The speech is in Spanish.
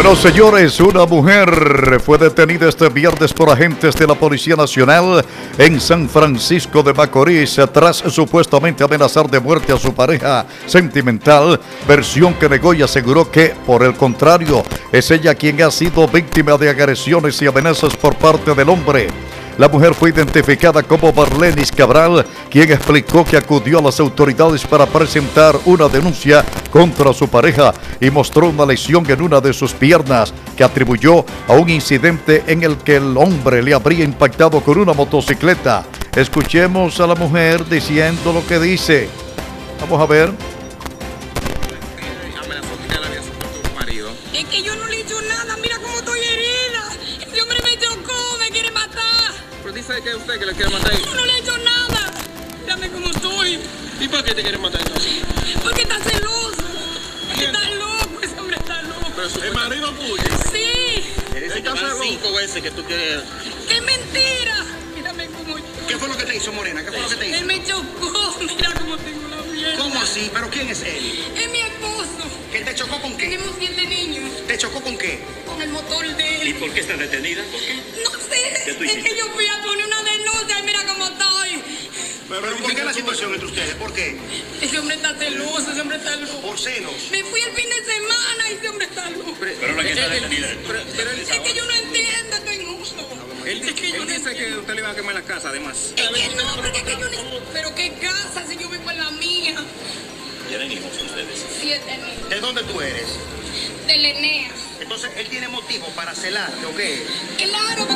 Bueno, señores, una mujer fue detenida este viernes por agentes de la Policía Nacional en San Francisco de Macorís tras supuestamente amenazar de muerte a su pareja sentimental, versión que negó y aseguró que, por el contrario, es ella quien ha sido víctima de agresiones y amenazas por parte del hombre. La mujer fue identificada como Marlenis Cabral, quien explicó que acudió a las autoridades para presentar una denuncia contra su pareja y mostró una lesión en una de sus piernas que atribuyó a un incidente en el que el hombre le habría impactado con una motocicleta. Escuchemos a la mujer diciendo lo que dice. Vamos a ver. Es que yo no le he hecho nada, mira cómo estoy herida. Ese hombre me chocó, me quiere matar. Pero dice que es usted que le quiere matar. Yo no le he hecho nada. Dame cómo estoy. ¿Y por qué te quiere matar entonces? Porque está celoso. Está loco, ese hombre está loco. Pero ¿el marido tuyo? Sí. Él ya van 5 veces que tú quieres. ¡Qué mentira! Mírame cómo estoy. ¿Qué fue lo que te hizo, Morena? ¿Qué fue lo que te hizo? Él me chocó, mira cómo tengo la piel. ¿Cómo así? ¿Pero quién es él? Es mi esposo. ¿Que te chocó con qué? Tenemos 7 niños. ¿Te chocó con qué? Con el motor de él. ¿Y por qué está detenida? ¿Por qué? No sé. ¿Qué tú Es hiciste? que yo fui a poner una denuncia y mira cómo estoy. ¿Pero por qué es la situación entre ustedes? ¿Por qué? Ese hombre está celoso, ese hombre está loco. ¿Por celos? Me fui el fin de semana y ese hombre está loco. Pero no es que está detenida. Pero él Es que yo no entiendo, estoy injusto. Él dice que usted le iba a quemar la casa, además. Es que no, porque es que yo ni... Pero qué casa si yo vivo en la mía. ¿Tienen hijos ustedes? 7 niños. ¿De dónde tú eres? De Lenea. Entonces, ¿él tiene motivo para celarte o qué? Claro.